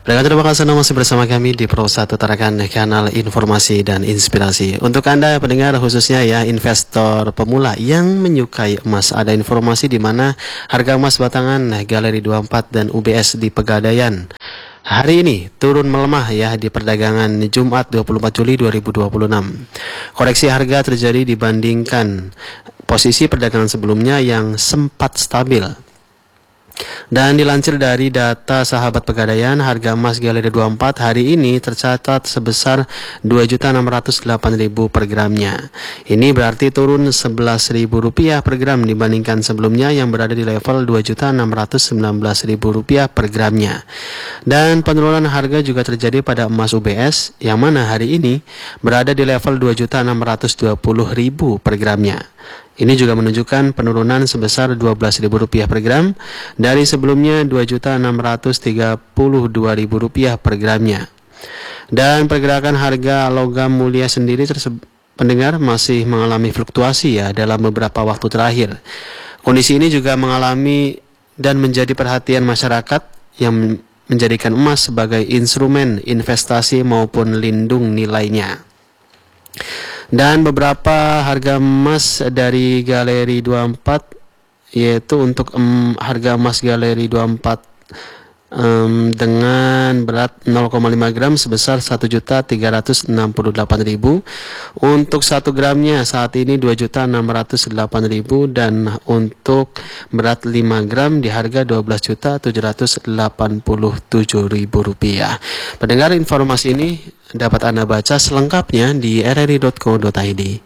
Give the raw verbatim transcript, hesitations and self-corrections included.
Baiklah, terima kasih Anda masih bersama kami di Pro satu Tarakan, kanal informasi dan inspirasi. Untuk Anda pendengar, khususnya ya investor pemula yang menyukai emas, ada informasi di mana harga emas batangan Galeri dua puluh empat dan U B S di Pegadaian hari ini turun melemah ya di perdagangan Jumat dua puluh empat Juli dua ribu dua puluh enam. Koreksi harga terjadi dibandingkan posisi perdagangan sebelumnya yang sempat stabil. Dan dilansir dari data sahabat Pegadaian, harga emas Galeri dua puluh empat hari ini tercatat sebesar dua juta enam ratus delapan ribu per gramnya. Ini berarti turun sebelas ribu rupiah per gram dibandingkan sebelumnya yang berada di level dua juta enam ratus sembilan belas ribu rupiah per gramnya. Dan penurunan harga juga terjadi pada emas U B S yang mana hari ini berada di level dua juta enam ratus dua puluh ribu per gramnya. Ini juga menunjukkan penurunan sebesar dua belas ribu rupiah per gram dari sebelumnya dua juta enam ratus tiga puluh dua ribu rupiah per gramnya. Dan pergerakan harga logam mulia sendiri tersebut pendengar masih mengalami fluktuasi ya dalam beberapa waktu terakhir. Kondisi ini juga mengalami dan menjadi perhatian masyarakat yang menjadikan emas sebagai instrumen investasi maupun lindung nilainya. Dan beberapa harga emas dari Galeri dua puluh empat, yaitu untuk um, harga emas Galeri dua puluh empat um, dengan berat nol koma lima gram sebesar satu juta tiga ratus enam puluh delapan ribu. Untuk satu gramnya saat ini dua juta enam ratus delapan ribu, dan untuk berat lima gram di harga dua belas juta tujuh ratus delapan puluh tujuh ribu rupiah. Pendengar, informasi ini dapat Anda baca selengkapnya di r r i dot co dot i d.